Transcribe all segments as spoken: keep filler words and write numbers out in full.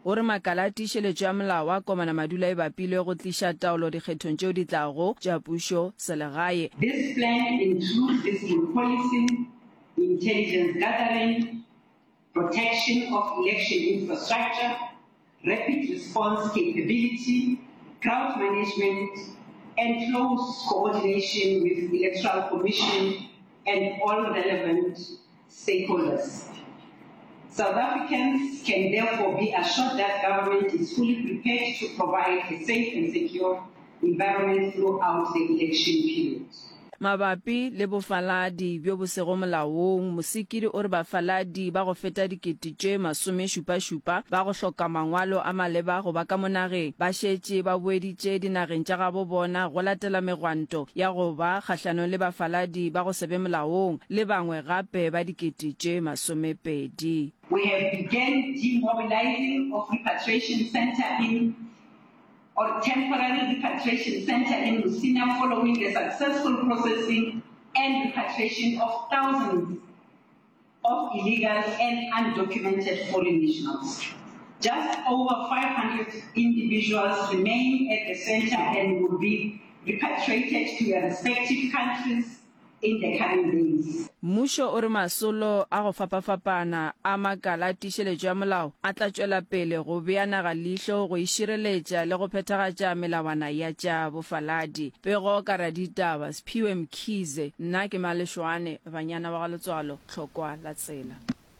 o re makala a tiišeletšo ya molao wa komana madula e bapilwe go tliša taolo dikgethong tšeo di tlago tša pušo selegae. This plan includes fiscal policy, intelligence gathering, protection of election infrastructure, rapid response capability, crowd management, and close coordination with the Electoral Commission and all relevant stakeholders. South Africans can therefore be assured that government is fully prepared to provide a safe and secure environment throughout the election period. Mabapi le bofaladi bjo bo sego molaong, Mosekedi o re bafaladi ba go feta dikete tše masomešupašupa ba go hloka mangwalo a maleba go ba ka monageng ba šetše ba boeditše dinageng tša gabo bona go latela megwanto ya go ba kgahlanong le bafaladi ba go sebe molaong le bangwe gape ba dikete tše masomepedi. We have begun demobilizing of repatriation center in or temporary repatriation center in Musina following the successful processing and repatriation of thousands of illegal and undocumented foreign nationals. Just over five hundred individuals remain at the center and will be repatriated to their respective countries in the coming days. Mmušo o re masolo a go fapafapana a makala a tiišeletšo ya molao a tla tšwela pele go bea naga leihlo go išireletša le go phethagatša melawana ya tša bofaladi. Pego ka ra ditaba Sphiwe Mkhize, nna ke Maleshwane, banyana ba ga letswalo tlhokwa la tsela.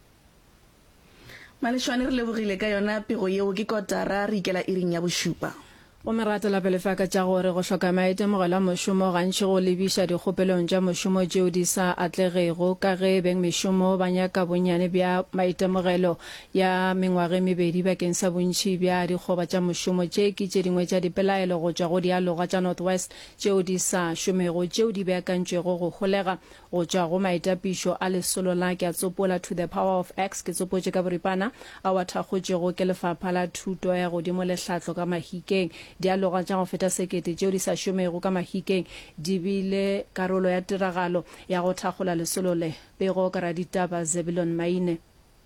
Maleshwane re lebogile ka yona pego yeo ke kotara re ikela iring ya bošupa. Go meratela pele fa ka tša gore go hloka maitemogelo a mošomo gantši go lebiša dikgopelong tša mošomo tšeo di sa atlegego ka ge beng mešomo ba nyaka bonnyane bja maitemogelo ya mengwage mebedi bakeng sa bontši bja dikgoba tša mošomo tše ke tše dingwe tša dipelaelo go tšwa go dialoga tša Northwest tšeo di sa šomego tšeo di beakantšwego go holega go tšwa go maitapišo a lesolo la ke a tsopola to the power of X ke tsopotše ka boripana a wa thakgotšego ke lefapha la thuto ya godimo le tlhatlo ka mahikeng. Dialoga tša go feta sekete tšeo di sa šomego ka mahikeng di bile karolo ya tiragalo ya go thakgola lesolo le. Pego ka ra ditaba Zebulon Maine.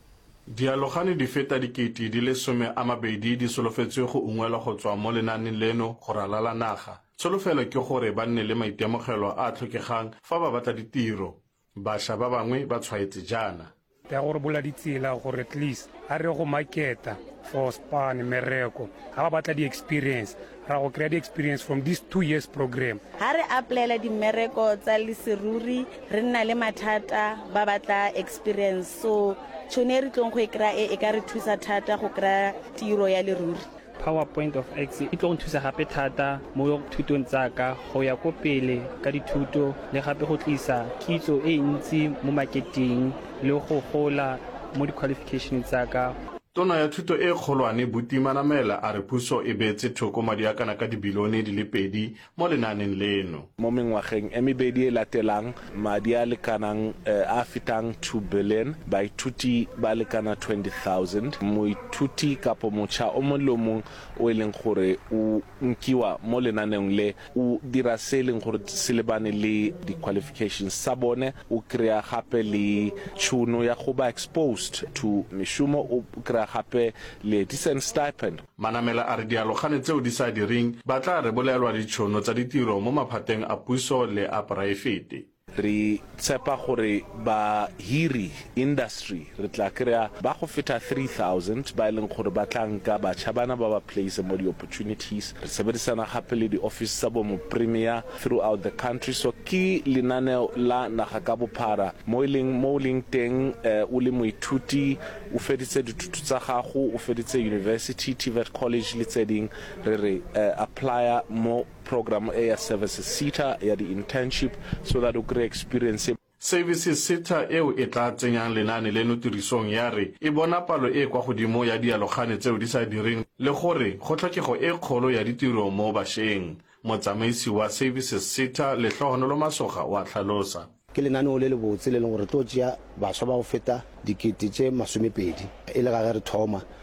Dialogane di feta dikete di le some a mabedi di solofetswe go ungwelwa go tswa mo lenaneng leno go ralala naga. Solofelo ke gore ba nne le maitemogelo a tlhokegang fa ba batla ditiro. Bašwa ba bangwe ba tshwaetse jaana. Ya gore bola ditsela gore at least a re go marketa for span mereko ha ba batla di experience ra go create experience from this two years program. Ha re applyela di mereko tsa leseruri re nna le mathata ba batla experience so tshone re tlong go e kra e ka re thusa thata go kra tiro ya leruri. PowerPoint of X e tlo go thusa gape thata mo thutong tsaka go ya go pele ka dithuto le gape go tlisa kitso e ntsi mo marketing le go gola mo di qualification tsaka. Tona ya thuto e kgolwane Butimanamela a re puso e beetse thoko madi a kana ka dibilione di le pedi mo lenaneng leno. Mo mengwageng e mebedi e latelang madi a lekanang a fetang two billion baithuti ba lekana twenty thousand moithuti kapo motšha o mongwe le mongwe o e leng gore o nkiwa mo lenaneng le o dira se e leng gore se lebane le di-qualifications sa bone o kry-a gape le tšhono ya go ba exposed to mešomo o kry-a gape le decent stipend. Manamela a re dialogane tseo di sa direng ba tla rebolelwa ditšhono tsa ditiro mo maphateng a puso le a poraefete. Re tsepa gore ba hiri industry re tla kry-a ba go feta three thousand ba e leng gore ba tla nka batšha bana ba ba place mo di opportunities. Re sebedisana gape le di office tsa bo mo premier throughout the country so ke lenaneo la naga ka bophara mo e leng mo leng teng o le moithuti o feditse dithuto tsa gago o feditse university T V E T college le tse ding re re apply mo program e ya services SETA ya di internship so that o kry experience. Services SETA eo e tla tsenyang lenane leno tirisong ya re e bona palo e kwa godimo ya dialogane tseo di sa direng le gore go tlhokego e kgolo ya ditiro mo bašweng. Motsamaisi wa Services SETA le Tlhogonolo Masoga wa tlhalosa. Ke lenaneo le le botse le leng gore tlo tšea bašwa ba go feta dikete tše masomepedi e le ga re thoma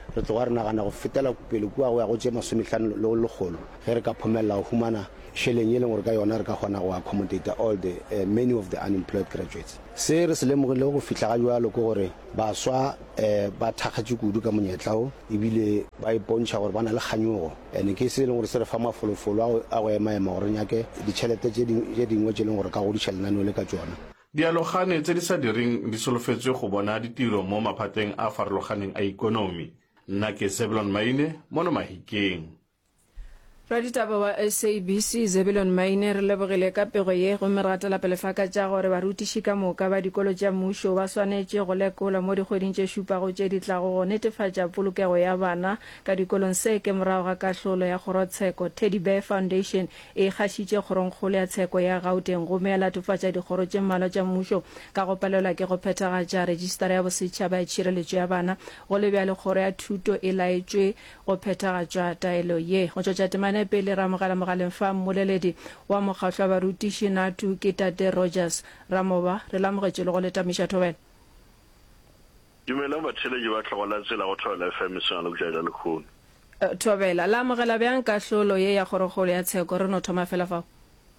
re tloga re nagana go fetela pele kua go ya go tse masometlhano le go legolo ge re ka phomelela go humana sheleng e leng gore ka yona re ka kgona go accommodate all the uh, many of the unemployed graduates. Se re se lemogile go fitlha ga jalo ke gore baswa um ba thakgatse kudu ka monyetla o ebile ba ipontšha gore ba na le kganyogo and ke se e leng gore se re fa mafolofolo a go emaema gore nyake ditšhelete tse dingwe tse e leng gore ka godiša lenaneo le ka tsona. Dialogane tse di sa direng di solofetswe go bona ditiro mo maphateng a farologaneng a ikonomi. Nna ke Zebulon Maine mono Mahikeng. Raditaba wa S A B C Zebulon Maine re lebogile ka pego ye go meratela pele fa ka tša gore barutiši ka moka ba dikolo tša mmušo ba swanetše go lekola mo dikgweding tše šupago tše di tlago go netefatša polokego ya bana ka dikolong se ke morago ga kahlolo ya kgorotsheko. Teddy Bear Foundation e kgašitše kgoronkgolo ya tsheko ya Gauteng gomme ya latofatša dikgoro tše mmalwa tša mmušo ka go palelwa ke go phethagatša rejistara ya bosetšhaba ya tšhireletšo ya bana go le bjale kgoro ya thuto e laetšwe go phethagatša taelo ye. Go tšotša temane pele ra mogala mogaleng fa mmoleledi wa mokgahlwa barutiši natu ke Tate Rogers Ramoba re lamogetše le go letamiša thobela. Dumelang batheletši ba tlhogola tsela go Thobela F M sona le bjale le khone. Thobela la mogala bjang kahlolo ye ya kgorokgolo ya tsheko re no thoma fela fao.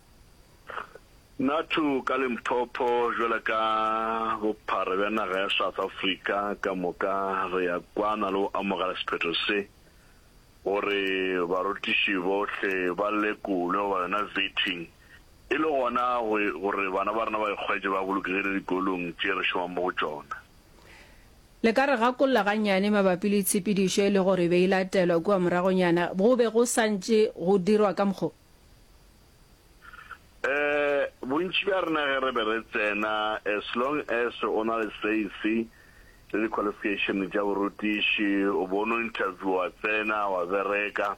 Natu ka Limpopo jwale ka bophara bja naga ya South Africa ka moka re ya kwana le go amogela sephetho se gore barutiši bohle ba lekole ba na vetting e le gona gore bana ba rena ba ikgwetše ba bolokegile dikolong tše re šoma mo go tšona. Le ka re gakolola gannyane mabapi le tshepedišo e le gore be e latelwa kua moragonyana go be go santše go dirwa ka mokgwa? um bontši bja rena ge re be re tsena as long as o na le seisi le qualification tša borutiši o bono interview wa tsena wa bereka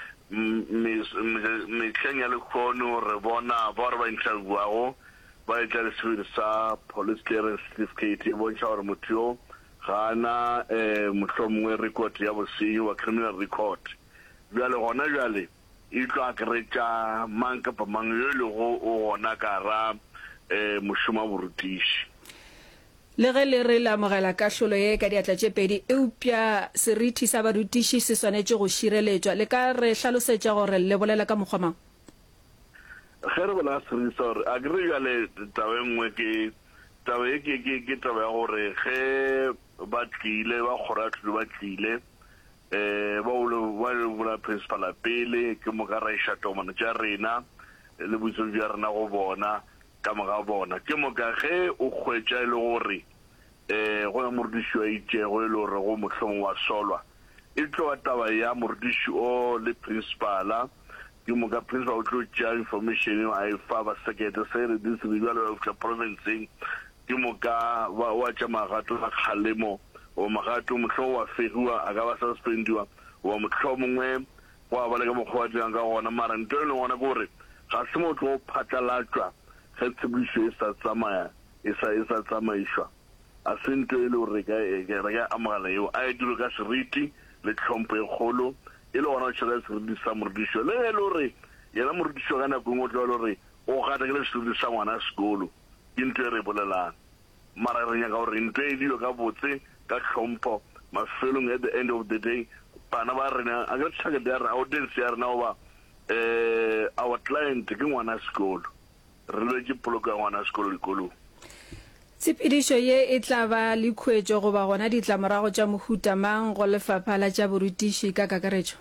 mehleng ya lekgono re bona ba re ba interviewago ba etla le sebedi sa police clearance certificate e bontšha gore motho yo ga ana um mohlomongwe record ya bosenyi wa criminal record bjale gona bjale e tlo akaretša mang kapa mang yo e lego o gona ka ra um mošomo wa borutiši. Le ge le re lamogela kahlolo ye ka diatla tše pedi eupša seriti sa barutiši se swanetše go šireletšwa le ka re hlalosetša gore le bolela ka mokgwa mang? Ge re bolela seriti sa gore a ke re bjale taba e nngwe ke taba e ke taba ya gore ge ba tlile ba kgoro ya thuto ba tlile um ba bola principala pele ke moka ra iša tomano tša rena le boitsebi bja rena go bona ka moga bona ke moka ge o kgwetša e le gore um go ya morutiši wa itšego e le gore go mohlomong wa solwa e tlo wa taba ya morutiši o le principala ke moka principal o tlo tšea information a e fa ba sekete se re di sebjale ba fitla provinceng ke moka wa tša magato a kgalemo o magato mohlomong wa fegiwa a ka ba suspendiwa wa mohlomongwe wa ba le ka mokgwa wa dirang ka gona mara nto e le gona ke gore ga se motho o phatlalatšwa ge tshepedišo e sa tsamaya e sa tsamaišwa a se nto e le gore re ka amogela eo a e dilo ka seriti le tlhompho e kgolo e le gona o tšhela seriti sa morutišo le ge e le gore yena morutišo ka nako engwe o tlo le gore o gatakele seriti sa ngwana sekolo ke nto e re bolelang mara re nyaka gore nto e dilo ka botse ka tlhompho mafelong at the end of the day bana ba rena a ka target ya rena audience ya rena goba um our client ke ngwana sekolo re le ke poloko ya ngwana sekolo dikolong. Tshepedišo ye e tla ba le khwetšo goba gona ditlamorago tša mohuta mang go lefapha la tša borutiši ka kakaretšo?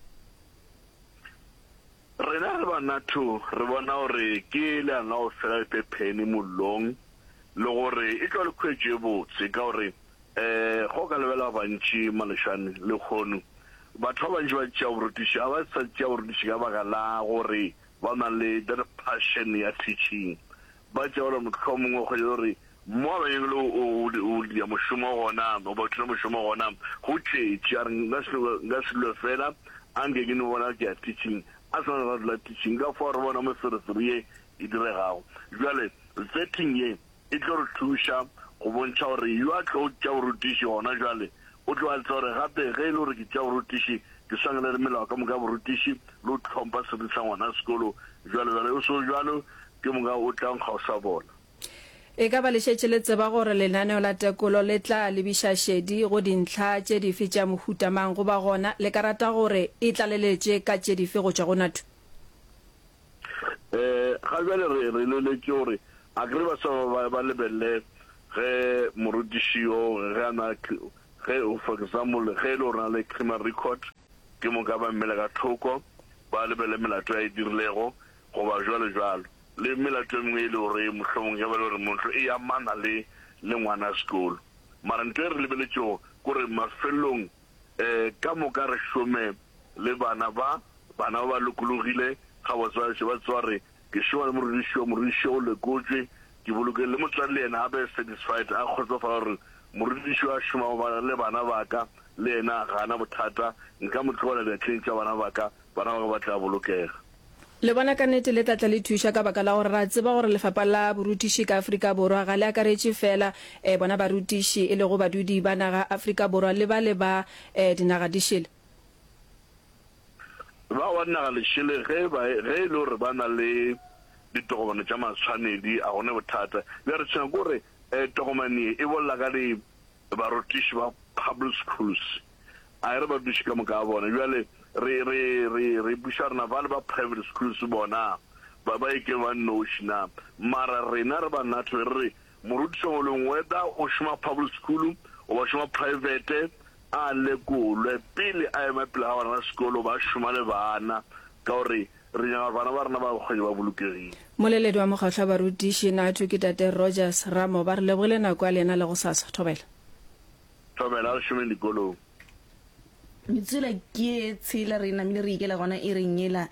Rena re bana to re bona gore ke le ana o fela pepeni mollong le gore e tlo le khwetšo e botse ka gore um go ka lebela bantši malešane le kgono batho ba bantši ba tšea borutiši a ba sa tšea borutiši ka baka la gore ba na le that passion ya teaching ba tšea gore mohlomongwe kgwetša gore mo ba yeng le o dia mošomo gona o ba thuna mošomo gona go tšetše a re nka selelo fela a nke ke ne bona ke ya teaching a sana ga la teaching ka fa re bona meferefere ye e diregago jale vetting ye e tlo re thuša go bontšha gore yo a tlo tša borutiši gona jale o tlo a tsa gore gape ge e le gore ke tša borutiši ke sangele le melao ka moka borutiši le o tlhompha seriti sa ngwana sekolo jale jale o so jalo ke moka o tla nkga o sa bona. e ka ba le šetše le tseba gore lenaneo la tekolo le tla lebiša šedi go dintlha tše dife tša mohutamang go ba gona le ka rata gore e tlaleletše ka tše dife go tšwa go natho eh ga bjale re re le ke gore a gre ba sa ba lebelle ge morutishio ge ana ge for example ge lo rena le criminal record ke mo ka ba mmele ka thoko ba lebelle melato ya dirilego go ba jwale jwalo le melato mengwe ile gore mohlomong ya ba le gore motho e ya mana le le ngwana school mara ntwe re lebelle tšo gore mafelong eh ka mo ka re shome le bana ba bana ba lokologile ga ba tswa se ba tsware ke shwa le morisho morisho le kotse ke boloke le motswale yena a be satisfied a khotso fa gore morisho a shuma ba le bana ba ka le ena ga na bothata nka motlola le tšhentša bana ba ka bana ba ba tla bolokega le bona ka nnete le tlatla le thuša ka baka la gore ra tseba gore lefapha la borutiši ka Afrika Borwa ga le akaretše fela eh bona barutiši e le go badudi ba naga Afrika Borwa le ba le ba eh dinaga di šele ba wa naga le šele ge ba ge le gore ba na le ditogomane tša matshwanedi a gone bothata le re tsena gore eh togomane e bolla ka le barutiši ba public schools a re ba dutše ka moka bona jwale re re re re busharna ba ba private schools bona ba ba ke ba noshina mara rena re ba natho re morutso le ngweda o shuma public school o ba shuma private a le kulwe pele a ema pele ha bana sekolo ba shuma le bana ka gore re nya bana ba rena ba kgone ba bolokegile moleledi wa mogahla barutiši na thu ke tate Rogers Ramo ba re lebogile nako ya lena le go sasa thobela thobela a shuma dikolo mitsela ke tshela re namile re ikela gona e renyela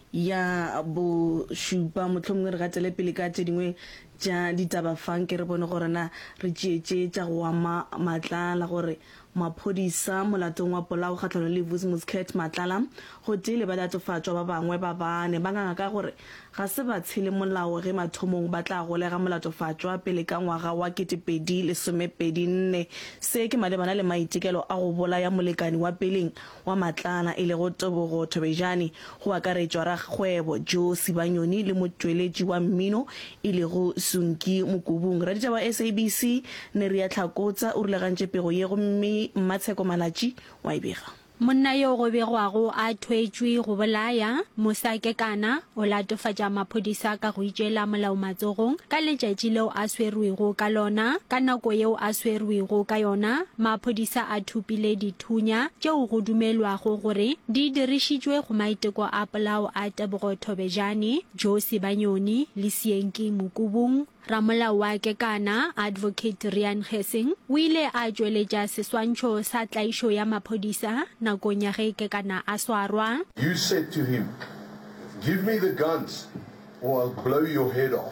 ya bo shupa motlhomongwe re gatele pele ka tse dingwe tša ditaba fang ke re bone gore na re tšeetše tša go ama matlala gore maphodisa molatong wa polao kgatlhano le Vusimuscat Matlala go tile ba latsofatšwa ba bangwe ba bane ba nganga ka gore ga se ba tshele molao ge mathomong ba tla golega molatofatšwa pele ka ngwaga wa ketepedi le somepedi nne se ke malebana le maitekelo a go bolaya molekani wa peleng wa Matlala e le go Tebogo Thobejane go akaretšwa ra kgwebo Josi Banyoni le motšweletši wa mmino e le go Sunki Mokubung ra ditaba S A B C ne re ya tlhakotsa o rulegantše pego ye go mme Mmatsheko Malatši wa ibega monna yo go begwago a thwetšwe go bolaya Mosakekana o latofatša maphodisa ka go itšela molao matsogong ka letšatši leo a swerwego ka lona ka nako yeo a swerwego ka yona maphodisa a thupile dithunya tšeo go dumelwago gore di dirišitšwe go maiteko a polao a Tebogo Thobejane Josi Banyoni le Sienki Mokubung ramolao wa Kekana advocate Rian Hessing o ile a tšweletša seswantšho sa tlaišo ya maphodisa nakong ya ge Kekana a swarwa. You said to him, give me the guns or I'll blow your head off.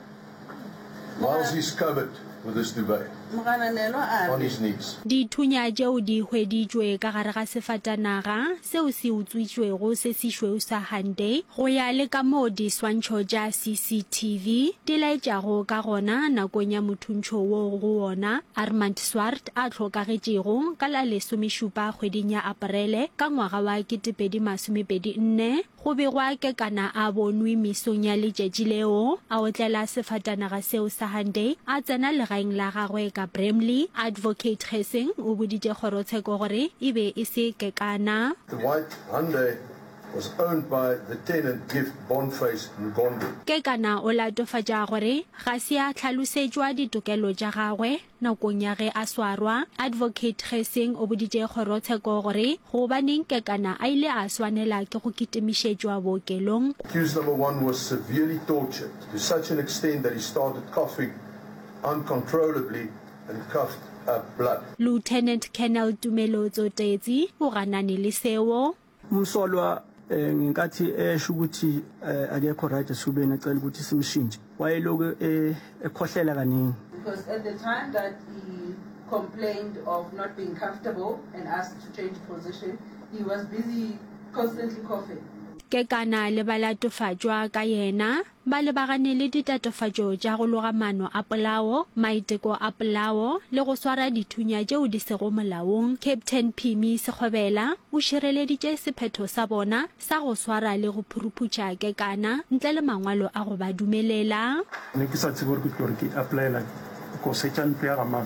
Miles is covered with this duvet. On his knees. Dithunya tšeo di hweditšwe ka gare ga sefatanaga seo se utswitšwego se sešweu sa Hande go ya le ka moo diswantšho tša C C T V di laetšago ka gona nakong ya mothuntšho wo go wona Armand Swart a tlhokagetšego ka la lesomešupa kgweding ya Aparele ka ngwaga wa ketepedi masomepedi nne go begwa Kekana a bonwe mesong ya letšatši leo a otlela sefatanaga seo sa Hande a tsena legaeng la gagwe ka Bramley advocate Hessing o boditše kgorotsheko gore e be e se Kekana. The white Hyundai was owned by the tenant Gift Boniface Ngondo. Kekana o latofatša gore ga se a tlhalosetšwa ditokelo tša gagwe nakong ya ge a swarwa advocate Hessing o boditše kgorotsheko gore go baneng Kekana a ile a swanela ke go kitimišetšwa bookelong. Accused number one was severely tortured to such an extent that he started coughing uncontrollably and coughed up blood. Lieutenant Colonel Tumelo Tsotetsi o ganane le seo. Umsolwa ngenkathi esho ukuthi akekho right esubeni ecela ukuthi simshintshe wayeloku ekhohlela kaningi. Because at the time that he complained of not being comfortable and asked to change position, he was busy constantly coughing. ke kana le balatofatjwa ka yena ba lebagane le ditatofatšo tša go loga mano a polao, maiteko a polao le go swara dithunya tšeo di sego molaong. Captain Phimi Sekgobela o šireleditše sephetho sa bona sa go swara le go phuruputša ke kana ntle le mangwalo a go ba dumelela. Ne ke sa tsebe gore ke tlo re ke applyela ko setša ntlo ya gamang.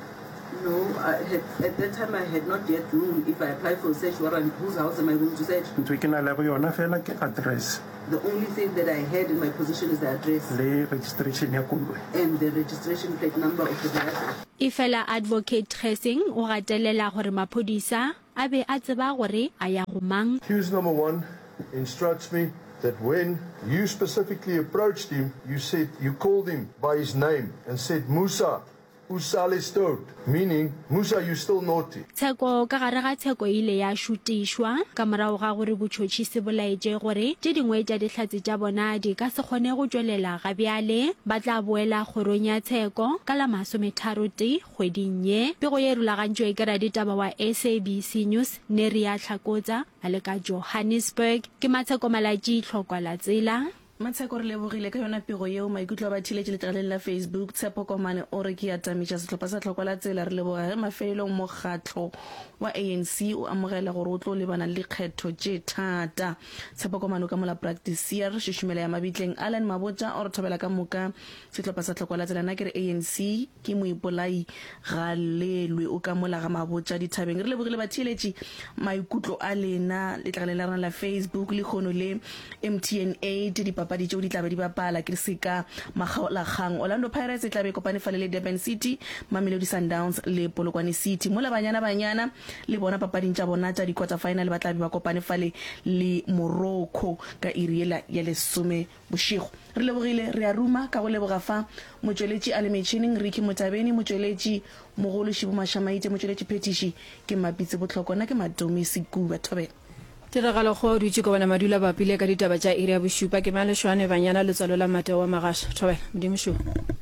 No, I had, at that time I had not yet known if I applied for a search warrant, whose house am I going to search? Ntho ke na le go yona fela ke address. The only thing that I had in my possession is the address. Le registration ya koloi. And the registration plate number of the vehicle. Ifela Advocate Tracing o gatelela gore maphodisa a be a tseba gore a ya go mang. Accused number one instructs me that when you specifically approached him, you said you called him by his name and said Musa. Usale stout, meaning Musa, you still naughty. Tsheko ka gare ga tsheko ile ya shutishwa ka morago ga gore botšhotšhi se bolaetse gore tše dingwe tša dihlatse tša bona di ka se kgone go tšwelela gabjale ba tla boela kgorong ya tsheko ka la masometharoti kgweding ye. Pego ye rulagantšwe ke raditaba wa S A B C News Neria Tlhakotsa a le ka Johannesburg ke Matsheko Malatsi tlhokwa la tsela. Matsheko re lebogile ka yona pego yeo maikutlo a ba thiletse letlaleng la Facebook. Tshepo Komane o re ke atamiša setlhopha sa tlhokwa la tsela re leboga ge mafelelong mokgatlo wa A N C o amogela gore o tlo lebana le kgetho tše thata. Tshepo Komane o ka mola practice re šešumela ya mabitleng Alan Mabotja o re thobela ka moka setlhopha sa tlhokwa la tsela na ke re A N C ke moipolai ga lelwe o ka mola ga Mabotja dithabeng. Re lebogile ba thiletše maikutlo a lena letlaleng la rena la Facebook le kgono le M T N eight di papadi tšeo di tlabe di bapala ke seka magaolakgang. Orlando Pirates e tlabe kopane fale le Durban City, Mamelodi Sundowns le Polokwane City. Mola banyana banyana le bona papading tša bona tša di quarter final ba tlabe ba kopane fale le Morocco ka iriela ya lesome bošego. Re lebogile re a ruma ka go leboga fa motšweletši a le metšhineng Ricky Motabeni, motšweletši mogolo Šibo Mashamaite, motšweletši phetiši ke Mapitse Botlhokwa, ke Madomi Sekuba Thobela. Tiragalo go dutse go bona madula ba pile ka ditaba tša area bošupa ke Maleshwane banyana letsalo la Mateo wa Magasha Thobela modimo sho.